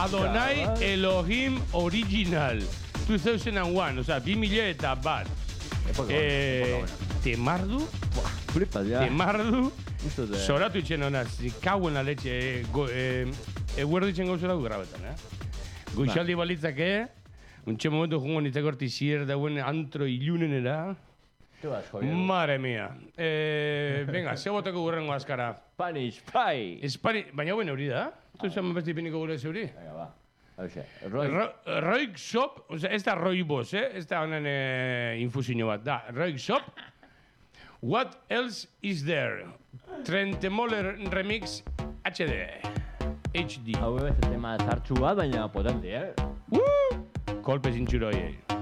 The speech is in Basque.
Adonai Elohim Original 2001, o sea, 2000 eta bat. Temardu? Flipas, ja. Temardu? Zoratu itxen honaz, kau en la leche. Eguerdo itxen gauzera du grabetan, Goixaldi balitzake, untxe momentu jungo nintzeko artizier dauen antro ilunenera. Madre mía. Venga, ze boteko gurrengo azkara. Spanish pie. Baina huen hori da? Tu esan besti piniko gure zeuri? Venga, va. Roik Shop, o sea, ez da roibos, ez da honen infusio bat, da. Roik Shop. What else is there? Trentemoller Remix HD. HD. Hau ez tema zartxu bat, baina potente, Kolpe zintxuro